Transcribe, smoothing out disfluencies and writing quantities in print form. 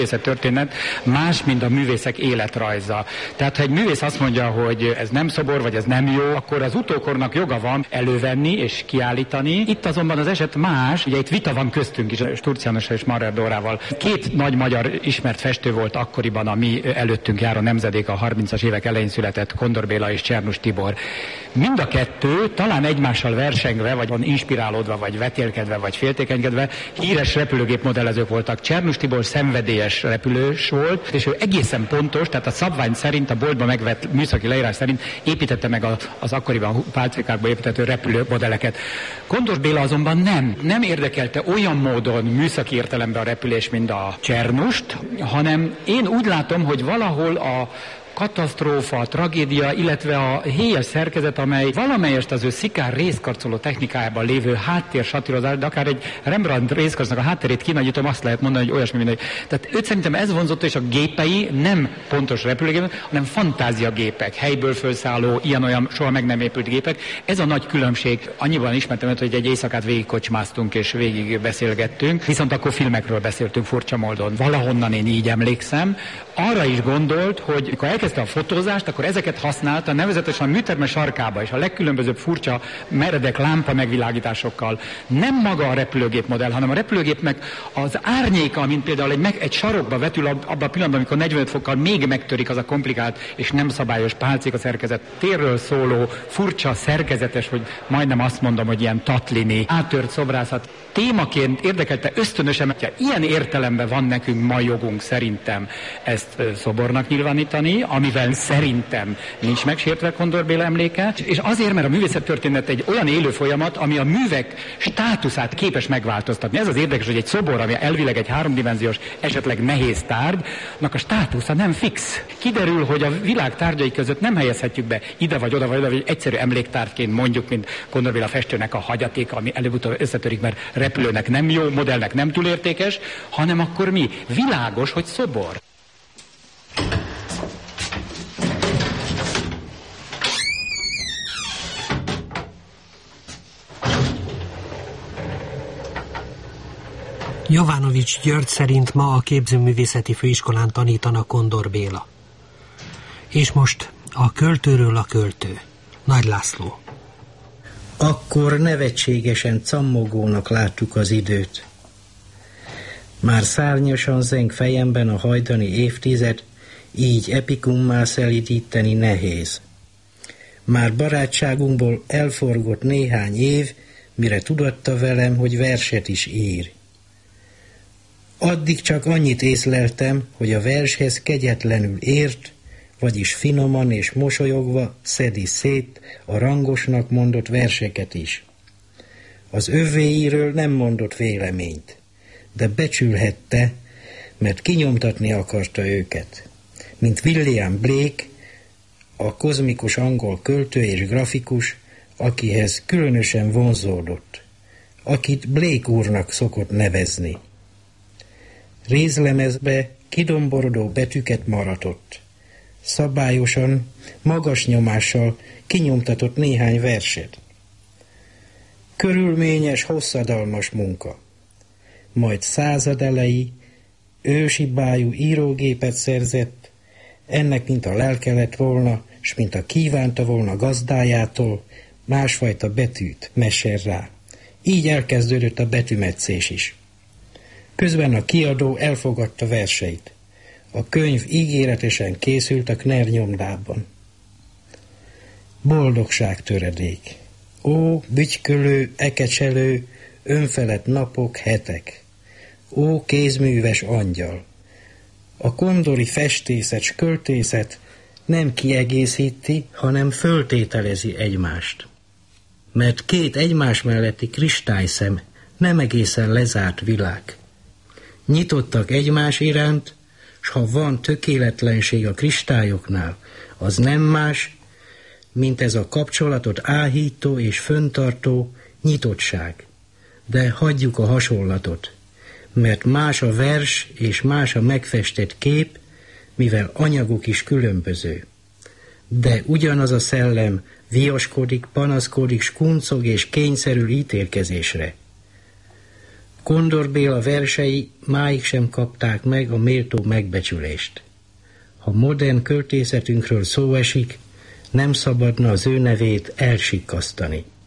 Történet más, mint a művészek életrajza. Tehát, ha egy művész azt mondja, hogy ez nem szobor, vagy ez nem jó, akkor az utókornak joga van elővenni és kiállítani. Itt azonban az eset más, ugye itt vita van köztünk is, Sturz Jánossal és Marrer Dórával. Két nagy magyar ismert festő volt akkoriban a mi előttünk járó nemzedék, a 30-as évek elején született Kondor Béla és Csernus Tibor. Mind a kettő talán egymással versengve, vagy inspirálódva, vagy vetélkedve, vagy féltékenykedve híres repülőgép modellezők voltak. Csernus Tibor szenvedélyes repülős volt, és ő egészen pontos, tehát a szabvány szerint, a boltban megvett műszaki leírás szerint építette meg az akkoriban pálcikákba építető repülőmodelleket. Kondor Béla azonban nem érdekelte olyan módon műszaki értelemben a repülés, mint a Csernust, hanem én úgy látom, hogy valahol a katasztrófa, a tragédia, illetve a héjas szerkezet, amely valamelyest az ő szikár részkarcoló technikájában lévő háttér satírozás, de akár egy Rembrandt részkarcnak a hátterét kinagyítom, azt lehet mondani, hogy olyasmi, mint tehát őt szerintem ez vonzott, és a gépei nem pontos repülőgépek, hanem fantáziagépek, helyből felszálló, ilyen-olyan soha meg nem épült gépek. Ez a nagy különbség. Annyiban ismertem, hogy egy éjszakát végigkocsmáztunk és végig beszélgettünk, viszont akkor filmekről beszéltünk furcsa módon. Valahonnan én így emlékszem. Arra is gondolt, hogy amikor elkezdte a fotózást, akkor ezeket használta, nevezetesen a műterme sarkába és a legkülönbözőbb furcsa meredek lámpa megvilágításokkal. Nem maga a repülőgép modell, hanem a repülőgépnek az árnyéka, mint például egy sarokba vetül abban a pillanatban, amikor 45 fokkal még megtörik az a komplikált és nem szabályos pálcika szerkezet. Térről szóló, furcsa, szerkezetes, hogy majdnem azt mondom, hogy ilyen tatlini, áttört szobrászat. Témaként érdekelte ösztönösen, hogy ilyen értelemben van nekünk ma jogunk szerintem ezt szobornak nyilvánítani, amivel szerintem nincs megsértve Kondor Béla emléke, és azért, mert a művészettörténet egy olyan élő folyamat, ami a művek státuszát képes megváltoztatni. Ez az érdekes, hogy egy szobor, ami elvileg egy háromdimenziós, esetleg nehéz tárgynak a státusza nem fix. Kiderül, hogy a világ tárgyai között nem helyezhetjük be ide vagy oda, vagy egyszerű emléktárgyként mondjuk, mint Kondor Béla festőnek a hagyatéka, ami előbb-utóbb összetörik, mert repülőnek nem jó, modellnek nem túl értékes, hanem akkor mi? Világos, hogy szobor. Jovanovics György szerint ma a Képzőművészeti Főiskolán tanítanak Kondor Béla. És most a költőről a költő. Nagy László. Akkor nevetségesen cammogónak láttuk az időt. Már szárnyasan zeng fejemben a hajdani évtized, így epikummá szelídíteni nehéz. Már barátságunkból elforgott néhány év, mire tudatta velem, hogy verset is ír. Addig csak annyit észleltem, hogy a vershez kegyetlenül ért, vagyis finoman és mosolyogva szedi szét a rangosnak mondott verseket is. Az övéiről nem mondott véleményt, de becsülhette, mert kinyomtatni akarta őket. Mint William Blake, a kozmikus angol költő és grafikus, akihez különösen vonzódott, akit Blake úrnak szokott nevezni. Rézlemezbe kidomborodó betűket maratott. Szabályosan, magas nyomással kinyomtatott néhány verset. Körülményes, hosszadalmas munka. Majd századelei, ősi bájú írógépet szerzett, ennek mint a lelke lett volna, s mint a kívánta volna gazdájától, másfajta betűt mesél rá. Így elkezdődött a betűmetszés is. Közben a kiadó elfogadta verseit. A könyv ígéretesen készült a Kner nyomdában. Boldogság töredék. Ó, bütykölő, ekecselő, önfelett napok, hetek. Ó, kézműves angyal. A kondori festészet s költészet nem kiegészíti, hanem föltételezi egymást. Mert két egymás melletti kristályszem nem egészen lezárt világ. Nyitottak egymás iránt, s ha van tökéletlenség a kristályoknál, az nem más, mint ez a kapcsolatot áhító és föntartó nyitottság. De hagyjuk a hasonlatot, mert más a vers és más a megfestett kép, mivel anyaguk is különböző. De ugyanaz a szellem viaskodik, panaszkodik, skuncog és kényszerül ítélkezésre. Kondor Béla versei máig sem kapták meg a méltó megbecsülést. Ha modern költészetünkről szó esik, nem szabadna az ő nevét elsikkasztani.